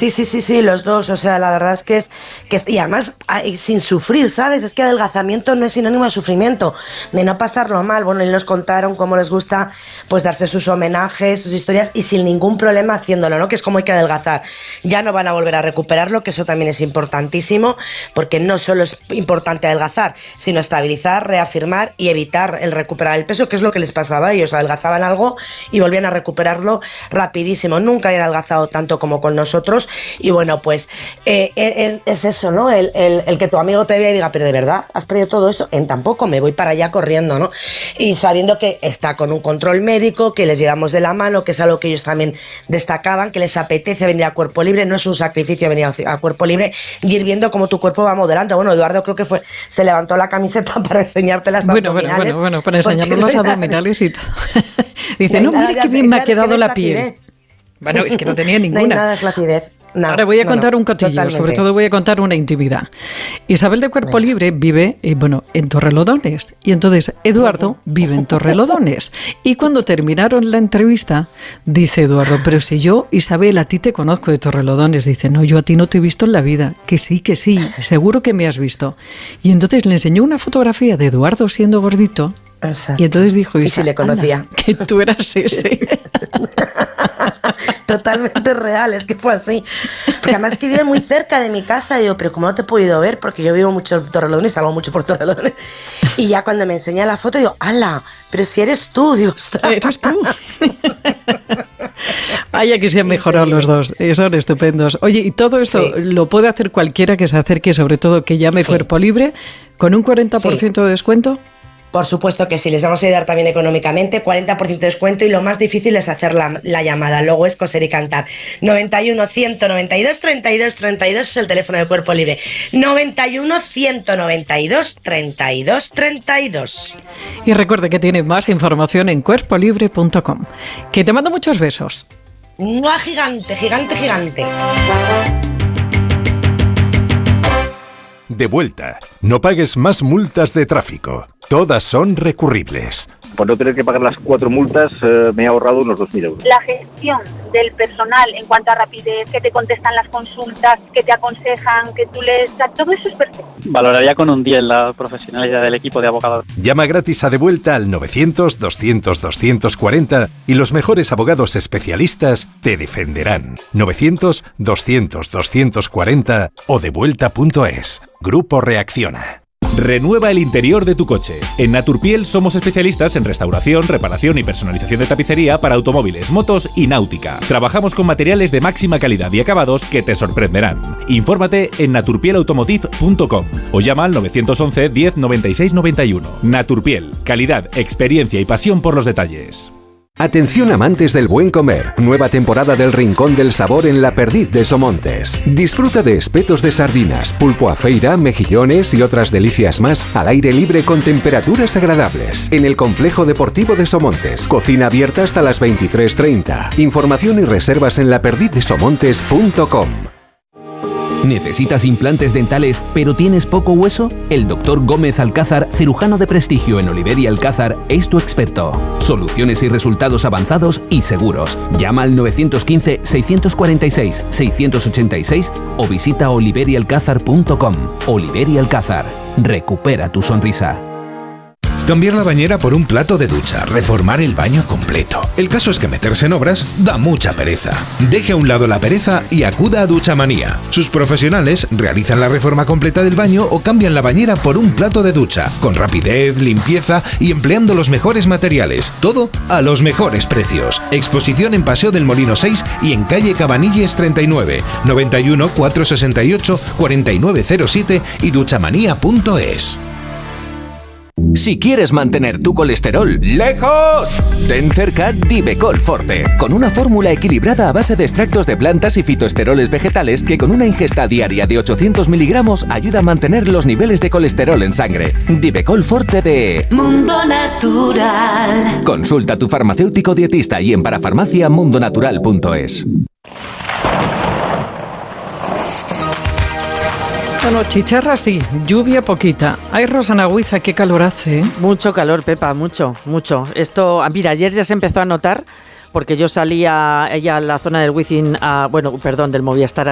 Sí, los dos, o sea, la verdad es que y además sin sufrir, ¿sabes? Es que adelgazamiento no es sinónimo de sufrimiento, de no pasarlo mal. Bueno, y nos contaron cómo les gusta pues darse sus homenajes, sus historias y sin ningún problema haciéndolo, ¿no? Que es como hay que adelgazar. Ya no van a volver a recuperarlo, que eso también es importantísimo, porque no solo es importante adelgazar, sino estabilizar, reafirmar y evitar el recuperar el peso, que es lo que les pasaba a ellos. Adelgazaban algo y volvían a recuperarlo rapidísimo. Nunca han adelgazado tanto como con nosotros. Y bueno, pues es eso, ¿no? El que tu amigo te vea y diga, pero de verdad, ¿has perdido todo eso? Tampoco, me voy para allá corriendo, ¿no? Y sabiendo que está con un control médico, que les llevamos de la mano, que es algo que ellos también destacaban, que les apetece venir a cuerpo libre, no es un sacrificio venir a cuerpo libre y ir viendo cómo tu cuerpo va modelando. Bueno, Eduardo creo que se levantó la camiseta para enseñarte las abdominales. Bueno, para enseñarnos los abdominales y todo. Dice, no, mire qué bien me ha quedado la piel. Bueno, es que no tenía ninguna. No hay nada de flacidez. No, ahora voy a contar un cotillo, totalmente. Sobre todo voy a contar una intimidad. Isabel de Cuerpo Libre vive, en Torrelodones. Y entonces Eduardo vive en Torrelodones. Y cuando terminaron la entrevista, dice Eduardo, pero si yo, Isabel, a ti te conozco de Torrelodones. Dice, no, yo a ti no te he visto en la vida. Que sí, seguro que me has visto. Y entonces le enseñó una fotografía de Eduardo siendo gordito. Exacto. Y entonces dijo, y si le conocía, que tú eras ese. Totalmente real, es que fue así. Porque además que vive muy cerca de mi casa. Y digo, pero ¿cómo no te he podido ver? Porque yo vivo mucho en Torrelodones, salgo mucho por Torrelodones. Y ya cuando me enseña la foto digo, ¡hala! Pero si eres tú, Dios. Eres tú. Vaya que se han mejorado los dos, son estupendos. Oye, y todo esto lo puede hacer cualquiera que se acerque, sobre todo que llame Cuerpo Libre, con un 40% de descuento. Por supuesto que sí, les vamos a ayudar también económicamente, 40% de descuento y lo más difícil es hacer la llamada, luego es coser y cantar. 91 192 32 32 es el teléfono de Cuerpo Libre. 91 192 32 32. Y recuerde que tiene más información en cuerpolibre.com. Que te mando muchos besos. ¡Mua, gigante, gigante, gigante! De vuelta. No pagues más multas de tráfico. Todas son recurribles. Por no tener que pagar las 4 multas, me he ahorrado unos 2.000 euros. La gestión del personal en cuanto a rapidez, que te contestan las consultas, que te aconsejan, que tú les... Todo eso es perfecto. Valoraría con un 10 la profesionalidad del equipo de abogados. Llama gratis a De Vuelta al 900-200-240 y los mejores abogados especialistas te defenderán. 900-200-240 o devuelta.es. Grupo Reacciona. Renueva el interior de tu coche. En Naturpiel somos especialistas en restauración, reparación y personalización de tapicería para automóviles, motos y náutica. Trabajamos con materiales de máxima calidad y acabados que te sorprenderán. Infórmate en naturpielautomotive.com o llama al 911 10 96 91. Naturpiel, calidad, experiencia y pasión por los detalles. Atención amantes del buen comer, nueva temporada del Rincón del Sabor en La Perdiz de Somontes. Disfruta de espetos de sardinas, pulpo a feira, mejillones y otras delicias más al aire libre con temperaturas agradables. En el Complejo Deportivo de Somontes, cocina abierta hasta las 23:30. Información y reservas en laperdizdesomontes.com. ¿Necesitas implantes dentales pero tienes poco hueso? El Dr. Gómez Alcázar, cirujano de prestigio en Oliver y Alcázar, es tu experto. Soluciones y resultados avanzados y seguros. Llama al 915-646-686 o visita oliverialcázar.com. Oliver y Alcázar. Recupera tu sonrisa. Cambiar la bañera por un plato de ducha, reformar el baño completo. El caso es que meterse en obras da mucha pereza. Deje a un lado la pereza y acuda a Duchamanía. Sus profesionales realizan la reforma completa del baño o cambian la bañera por un plato de ducha, con rapidez, limpieza y empleando los mejores materiales. Todo a los mejores precios. Exposición en Paseo del Molino 6 y en calle Cabanilles 39, 91 468 4907 y duchamanía.es. Si quieres mantener tu colesterol lejos, ten cerca Divecol Forte, con una fórmula equilibrada a base de extractos de plantas y fitoesteroles vegetales que con una ingesta diaria de 800 miligramos ayuda a mantener los niveles de colesterol en sangre. Divecol Forte de Mundo Natural. Consulta a tu farmacéutico dietista y en parafarmacia mundonatural.es. Bueno, chicharra sí, lluvia poquita. Ay, Rosana Huiza, qué calor hace, ¿eh? Mucho calor, Pepa, mucho. Esto, mira, ayer ya se empezó a notar, porque yo salí a la zona del Wizzing, del Movistar